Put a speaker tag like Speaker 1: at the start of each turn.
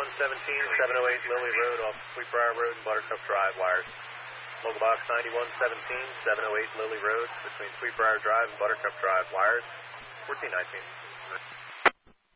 Speaker 1: 708 Lily Road off Sweetbriar Road and Buttercup Drive, wires. Local box 9117, 708 Lily Road between Sweetbriar Drive and Buttercup Drive, wires. 1419.